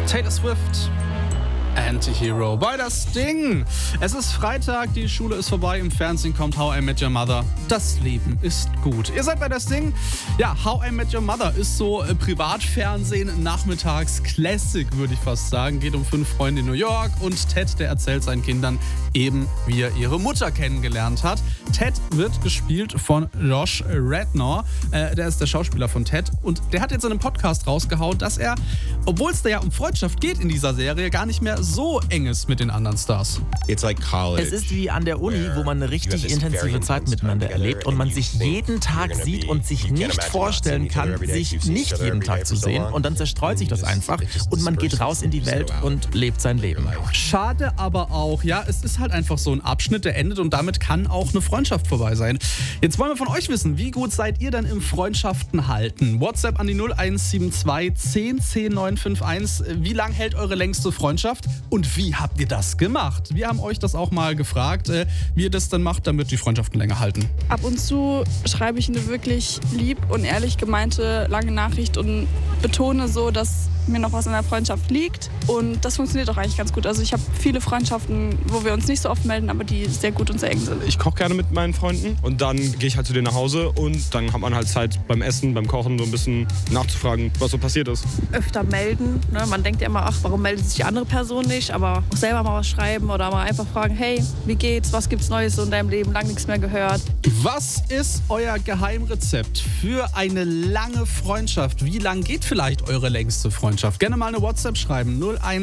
Taylor Swift. Anti-Hero bei das Ding. Es ist Freitag, die Schule ist vorbei, im Fernsehen kommt How I Met Your Mother. Das Leben ist gut. Ihr seid bei das Ding. Ja, How I Met Your Mother ist so Privatfernsehen, nachmittags Classic, würde ich fast sagen. Geht um 5 Freunde in New York und Ted, der erzählt seinen Kindern eben, wie er ihre Mutter kennengelernt hat. Ted wird gespielt von Josh Radnor. Der ist der Schauspieler von Ted und der hat jetzt in einem Podcast rausgehauen, dass er, obwohl es da ja um Freundschaft geht in dieser Serie, gar nicht mehr so eng ist mit den anderen Stars. Es ist wie an der Uni, wo man eine richtig intensive Zeit miteinander erlebt und man sich jeden Tag sieht und sich nicht vorstellen kann, sich nicht jeden Tag zu sehen. Und dann zerstreut sich das einfach und man geht raus in die Welt und lebt sein Leben. Schade aber auch, ja, es ist halt einfach so ein Abschnitt, der endet und damit kann auch eine Freundschaft vorbei sein. Jetzt wollen wir von euch wissen, wie gut seid ihr denn im Freundschaften halten? WhatsApp an die 0172 10 10 951. Wie lang hält eure längste Freundschaft? Und wie habt ihr das gemacht? Wir haben euch das auch mal gefragt, wie ihr das dann macht, damit die Freundschaften länger halten. Ab und zu schreibe ich eine wirklich lieb und ehrlich gemeinte lange Nachricht und betone so, dass mir noch was in der Freundschaft liegt. Und das funktioniert auch eigentlich ganz gut. Also ich habe viele Freundschaften, wo wir uns nicht so oft melden, aber die sehr gut und sehr eng sind. Ich koche gerne mit meinen Freunden und dann gehe ich halt zu denen nach Hause und dann hat man halt Zeit beim Essen, beim Kochen so ein bisschen nachzufragen, was so passiert ist. Öfter melden. Ne? Man denkt ja immer, ach, warum meldet sich die andere Person nicht? Aber auch selber mal was schreiben oder mal einfach fragen, hey, wie geht's? Was gibt's Neues so in deinem Leben? Lang nichts mehr gehört. Was ist euer Geheimrezept für eine lange Freundschaft? Wie lang geht vielleicht eure längste Freundschaft? Gerne mal eine WhatsApp schreiben,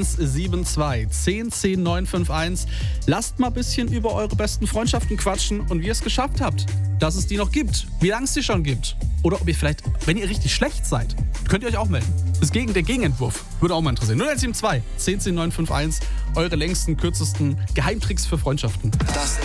0172 10 10 951. Lasst mal ein bisschen über eure besten Freundschaften quatschen und wie ihr es geschafft habt, dass es die noch gibt. Wie lange es die schon gibt. Oder ob ihr vielleicht, wenn ihr richtig schlecht seid, könnt ihr euch auch melden. Der Gegenentwurf würde auch mal interessieren. 0172 10 10 951. Eure längsten, kürzesten Geheimtricks für Freundschaften.